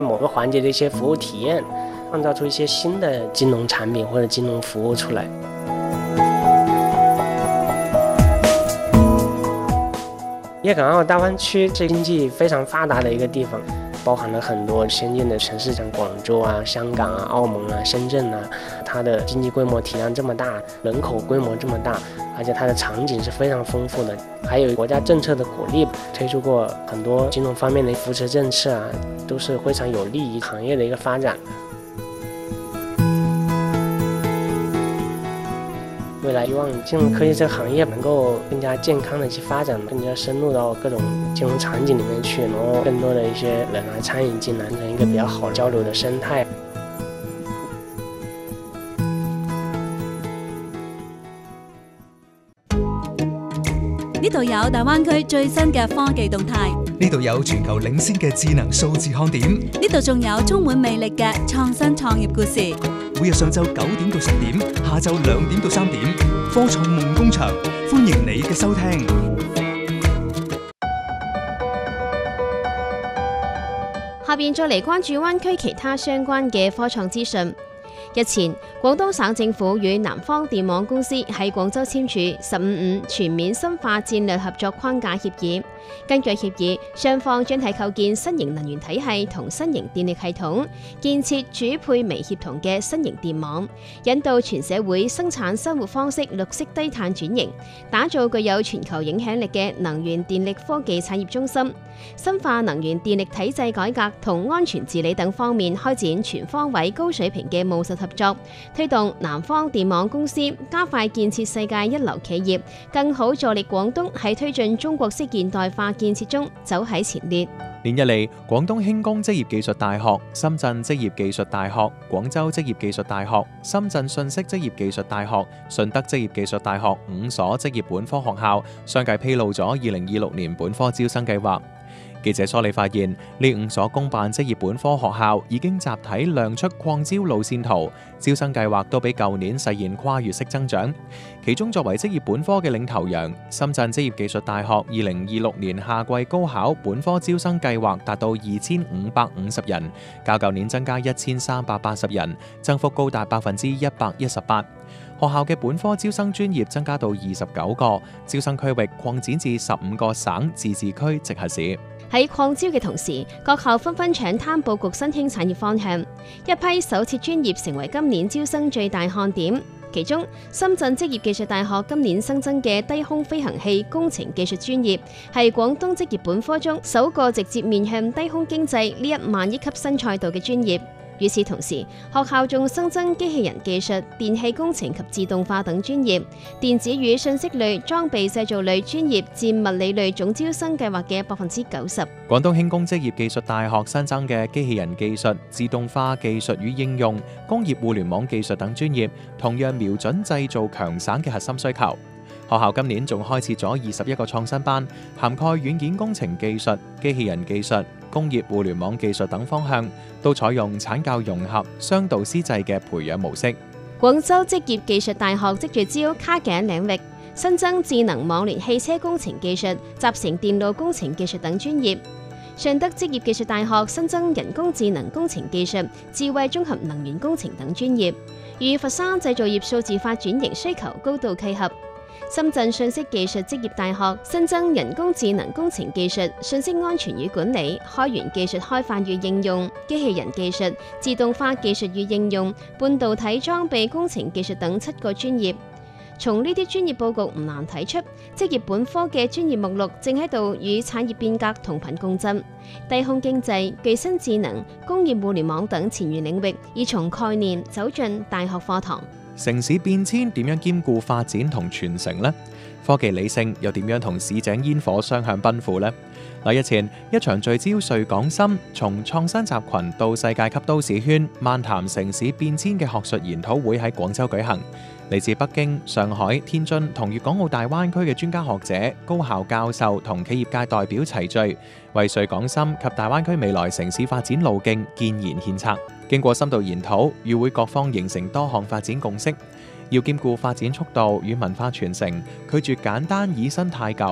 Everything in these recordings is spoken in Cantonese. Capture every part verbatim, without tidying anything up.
某个环节的一些服务体验，创造出一些新的金融产品或者金融服务出来。粤港澳大湾区是经济非常发达的一个地方，包含了很多先进的城市，像广州啊、香港啊、澳门啊、深圳啊，它的经济规模体量这么大，人口规模这么大，而且它的场景是非常丰富的，还有国家政策的鼓励，推出过很多金融方面的扶持政策啊，都是非常有利于行业的一个发展。未来希望金融科技这个行业能够更加健康的去发展，更加深入到各种金融场景里面去，然后更多的一些人来参与进来，成一个比较好交流的生态。 呢度有大灣區最新嘅科技動態， 呢度有全球領先嘅智能數字看點， 呢度仲有充滿魅力嘅創新創業故事。 每日上晝九點到十點，下晝兩點到三點，科創夢工場，歡迎你嘅收聽。 下邊再嚟關注灣區其他相關嘅科創資訊。日前，廣東省政府與南方電網公司喺廣州簽署十五五全面深化戰略合作框架協議。根據協議，雙方將係構建新型能源體系同新型電力系統，建設主配微協同嘅新型電網，引導全社會生產生活方式綠色低碳轉型，打造具有全球影響力嘅能源電力科技產業中心。深化能源電力體制改革同安全治理等方面開展全方位高水平嘅務實合作，推動南方電網公司加快建設世界一流企業，更好助力廣東喺推進中國式現代化建設中走喺前列。 連日嚟，廣東輕工職業技術大學、深圳職業技術大學、廣州職業技術大學、深圳信息職業技術大學、順德職業技術大學五所職業本科學校相繼披露咗二零二六年本科招生計劃。記者梳理發現，呢五所公辦職業本科學校已經集體亮出擴招路線圖，招生計劃都比舊年實現跨越式增長。其中作為職業本科嘅領頭羊，深圳職業技術大學二零二六年夏季高考本科招生計劃達到二千五百五十人，較舊年增加一千三百八十人，增幅高達百分之一百一十八。學校嘅本科招生專業增加到二十九個，招生區域擴展至十五個省、自治區、直轄市。 喺擴招嘅同時，各校紛紛搶灘佈局新興產業方向，一批首設專業成為今年招生最大看點。其中，深圳職業技術大學今年新增嘅低空飛行器工程技術專業，係廣東職業本科中首個直接面向低空經濟呢一萬億級新賽道嘅專業。與此同時，學校仲新增機器人技術、電氣工程及自動化等專業，電子與信息類、裝備製造類專業佔物理類總招生計劃嘅百分之九十。 廣東輕工職業技術大學新增嘅機器人技術、自動化技術與應用、工業互聯網技術等專業，同樣瞄準製造強省嘅核心需求。學校今年仲開設咗二十一個創新班，涵蓋軟件工程技術、機器人技術、工業互聯網技術等方向，都採用產教融合、雙導師制嘅培養模式。 廣州職業技術大學即聚焦卡頸領域，新增智能網聯汽車工程技術、集成電路工程技術等專業。順德職業技術大學新增人工智能工程技術、智慧綜合能源工程等專業，與佛山製造業數字化轉型需求高度契合。深圳信息技術職業大學新增人工智能工程技術、信息安全與管理、開源技術開發與應用、機器人技術、自動化技術與應用、半導體裝備工程技術等七個專業。從呢啲專業佈局唔難睇出，職業本科嘅專業目錄正喺度與產業變革同頻共振。低空經濟、具身智能、工業互聯網等前沿領域已從概念走進大學課堂。 城市變遷點樣兼顧發展同傳承呢？科技理性又點樣同市井煙火雙向奔赴呢？嗱，日前一場聚焦穗港深，從創新集群到世界級都市圈，漫談城市變遷嘅學術研討會喺廣州舉行。嚟自北京、上海、天津同粵港澳大灣區嘅專家學者、高校教授同企業界代表齊聚，為穗港深及大灣區未來城市發展路徑建言獻策。經過深度研討，與會各方形成多項發展共識，要兼顧發展速度與文化傳承，拒絕簡單以新汰舊，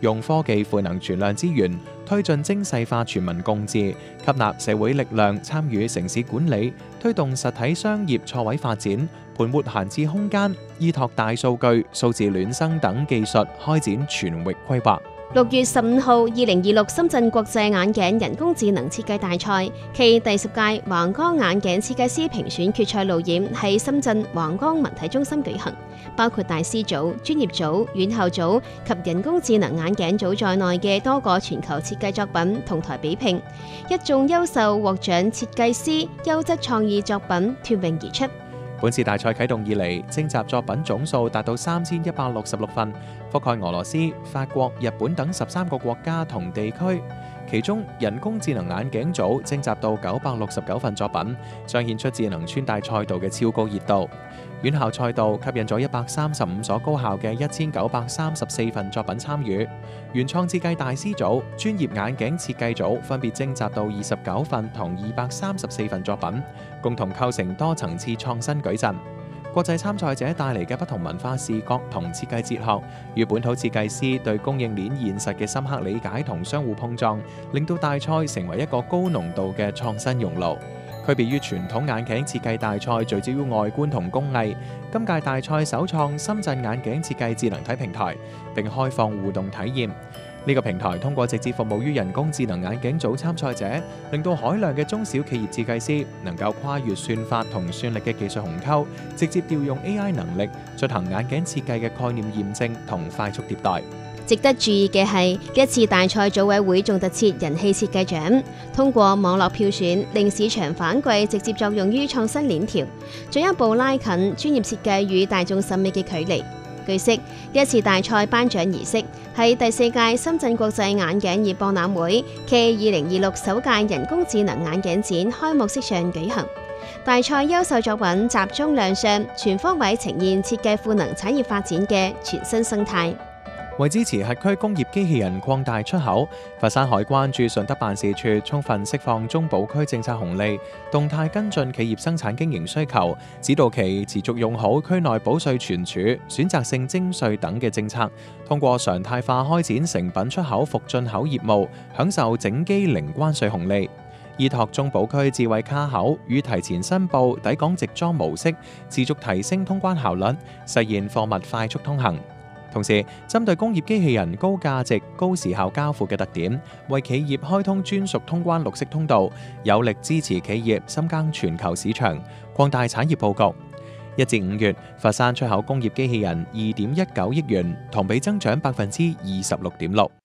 用科技賦能全量資源，推進精細化全民共治，吸納社會力量參與城市管理，推動實體商業錯位發展，盤活閒置空間，依託大數據、數字孿生等技術開展全域規劃。 六月十五號，二零二六深圳國際眼鏡人工智能設計大賽暨第十屆橫江眼鏡設計師評選決賽路演喺深圳橫江文體中心舉行，包括大師組、專業組、院校組及人工智能眼鏡組在內嘅多個全球設計作品同台比拼，一眾優秀獲獎設計師優質創意作品脫穎而出。 本次大賽啟動以嚟，徵集作品總數達到三千一百六十六份，覆蓋俄羅斯、法國、日本等十三個國家同地區。其中人工智能眼鏡組徵集到九百六十九份作品，彰顯出智能穿戴賽道嘅超高熱度。院校賽道吸引咗一百三十五所高校嘅一千九百三十四份作品參與。原創設計大師組、專業眼鏡設計組分別徵集到二十九份同二百三十四份作品，共同構成多層次創新矩陣。國際參賽者帶嚟嘅不同文化視覺同設計哲學，與本土設計師對供應鏈現實嘅深刻理解同相互碰撞，令到大賽成為一個高濃度嘅創新熔爐。區別於傳統眼鏡設計大賽聚焦於外觀同工藝，今屆大賽首創深圳眼鏡設計智能體平台，並開放互動體驗。呢個平台通過直接服務於人工智能眼鏡組參賽者，令到海量嘅中小企業設計師能夠跨越算法同算力嘅技術鴻溝，直接調用 A I 能力進行眼鏡設計嘅概念驗證同快速迭代。 值得注意嘅係，呢一次大賽組委會仲特設人氣設計獎，通過網絡票選，令市場反饋直接作用於創新鏈條，進一步拉近專業設計與大眾審美嘅距離。據悉，呢一次大賽頒獎儀式喺第四屆深圳國際眼鏡業博覽會暨二零二六首屆人工智能眼鏡展開幕式上舉行。大賽優秀作品集中亮相，全方位呈現設計賦能產業發展嘅全新生態。 為支持轄區工業機器人擴大出口，佛山海關駐順德辦事處充分釋放中保區政策紅利，動態跟進企業生產經營需求，指導其持續用好區內保稅存儲、選擇性徵稅等嘅政策，通過常態化開展成品出口復進口業務，享受整機零關稅紅利。依託中保區智慧卡口與提前申報抵港直裝模式，持續提升通關效率，實現貨物快速通行。同時，針對工業機器人高價值、高時效交付嘅特點，為企業開通專屬通關綠色通道，有力支持企業深耕全球市場，擴大產業佈局。一至五月，佛山出口工業機器人二點一九億元，同比增長百分之二十六點六。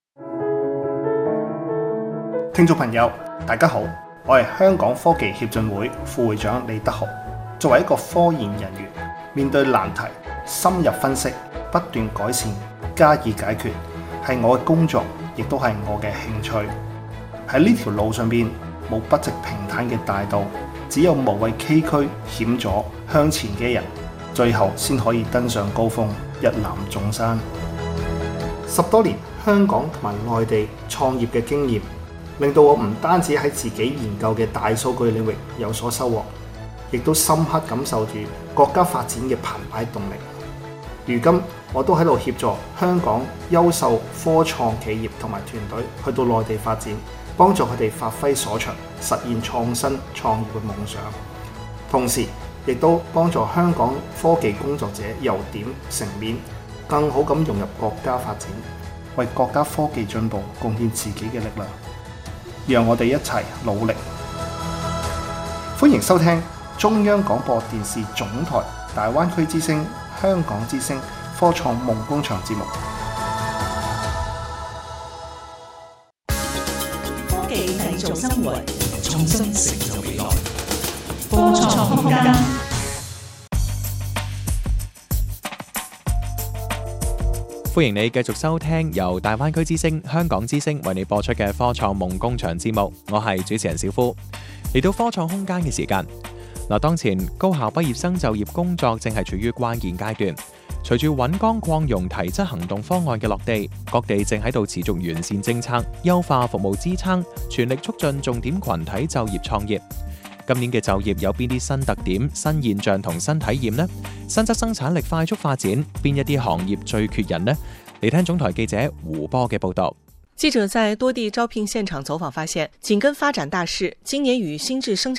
聽眾朋友，大家好，我係香港科技協進會副會長李德豪。作為一個科研人員，面對難題，深入分析，不斷改善，加以解決，係我嘅工作，亦都係我嘅興趣。喺呢條路上邊，冇不直平坦嘅大道，只有無畏崎嶇險阻向前嘅人，最後先可以登上高峰，一覽眾山。十多年香港同埋內地創業嘅經驗，令到我唔單止喺自己研究嘅大數據領域有所收穫，亦都深刻感受住國家發展嘅澎湃動力。如今我都喺度協助香港優秀科創企業同埋團隊去到內地發展，幫助佢哋發揮所長，實現創新創業嘅夢想。同時亦都幫助香港科技工作者由點成面，更好咁融入國家發展，為國家科技進步貢獻自己嘅力量。讓我哋一齊努力。歡迎收聽中央廣播電視總台大灣區之聲、香港之聲科創夢工場節目。 科技製造生活，創新成就未來。科創空間。 歡迎你繼續收聽由大灣區之聲、香港之聲為你播出嘅科創夢工場節目，我係主持人小夫。嚟到科創空間嘅時間，嗱，當前高校畢業生就業工作正係處於關鍵階段。隨住穩崗擴容提質行動方案嘅落地，各地正喺度持續完善政策、優化服務支撐，全力促進重點群體就業創業。今年嘅就業有邊啲新特點、新現象同新體驗呢？新質生產力快速發展，邊一啲行業最缺人呢？ 嚟聽總台記者胡波嘅報道。 記者在多地招聘現場走訪發現，緊跟發展大勢，今年與新智生產